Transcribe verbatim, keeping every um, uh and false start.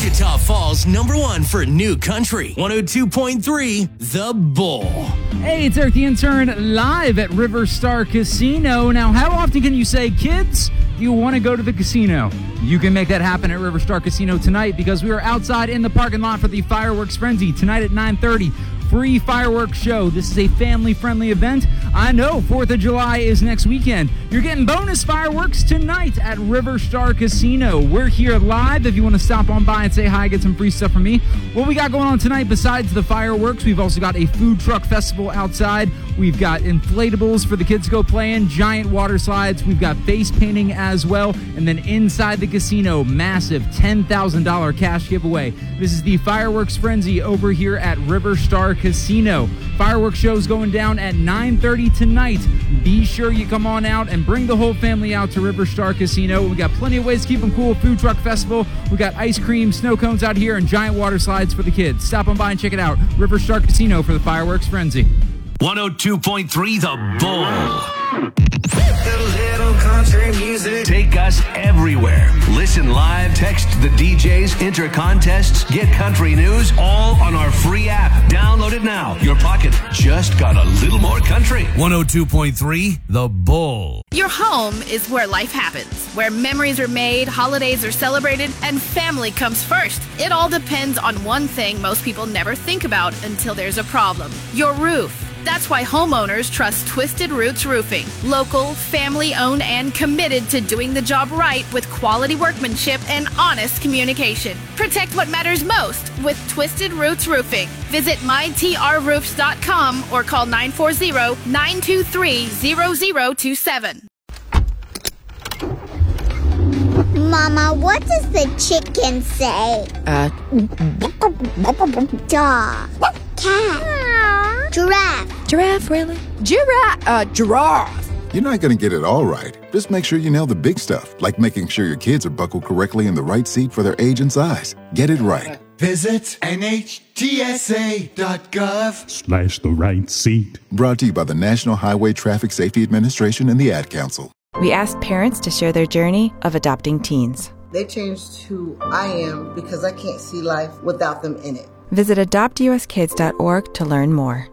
Wichita Falls number one for new country. one oh two point three The Bull. Hey, it's Eric the Intern live at River Star Casino. Now, how often can you say, kids, do you want to go to the casino? You can make that happen at River Star Casino tonight because we are outside in the parking lot for the Fireworks Frenzy tonight at nine thirty. Free fireworks show. This is a family-friendly event. I know fourth of July is next weekend. You're getting bonus fireworks tonight at River Star Casino. We're here live if you want to stop on by and say hi, get some free stuff from me. What we got going on tonight besides the fireworks, we've also got a food truck festival outside. We've got inflatables for the kids to go play in, giant water slides. We've got face painting as well. And then inside the casino, massive ten thousand dollars cash giveaway. This is the Fireworks Frenzy over here at River Star Casino. Fireworks show's going down at nine thirty tonight. Be sure you come on out and bring the whole family out to River Star Casino. We got plenty of ways to keep them cool. Food truck festival. We got ice cream, snow cones out here, and giant water slides for the kids. Stop on by and check it out. River Star Casino for the Fireworks Frenzy. one oh two point three The Bull. Little country music. Take us everywhere. Listen live, text the D Js, enter contests, get country news, all on our free app. Download it now. Your pocket just got a little more country. one oh two point three The Bull. Your home is where life happens, where memories are made, holidays are celebrated, and family comes first. It all depends on one thing most people never think about until there's a problem: your roof. That's why homeowners trust Twisted Roots Roofing. Local, family-owned, and committed to doing the job right with quality workmanship and honest communication. Protect what matters most with Twisted Roots Roofing. Visit my t r roofs dot com or call nine four zero, nine two three, zero zero two seven. Mama, what does the chicken say? Uh, Dog. Cat. Giraffe. Giraffe, really? Giraffe. Uh, giraffe. You're not going to get it all right. Just make sure you nail the big stuff, like making sure your kids are buckled correctly in the right seat for their age and size. Get it right. Visit N H T S A dot gov slash the right seat. Brought to you by the National Highway Traffic Safety Administration and the Ad Council. We asked parents to share their journey of adopting teens. They changed who I am because I can't see life without them in it. Visit adopt u s kids dot org to learn more.